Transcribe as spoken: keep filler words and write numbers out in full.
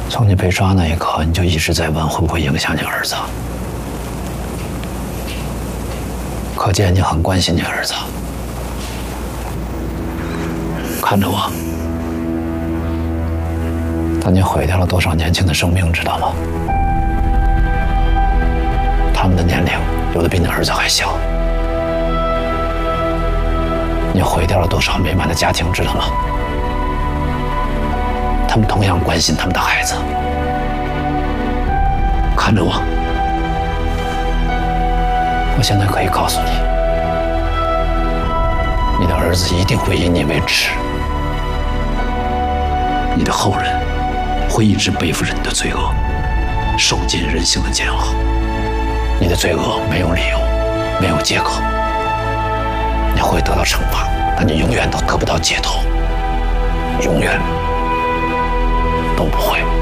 从你被抓那一刻，你就一直在问会不会影响你儿子，可见你很关心你儿子。看着我，但你毁掉了多少年轻的生命，知道吗？他们的年龄有的比你儿子还小。你毁掉了多少美满的家庭，知道吗？他们同样关心他们的孩子。看着我，我现在可以告诉你，你的儿子一定会以你为耻，你的后人会一直背负着你的罪恶，受尽人性的煎熬。你的罪恶没有理由，没有借口，你会得到惩罚，但你永远都得不到解脱，永远都不会。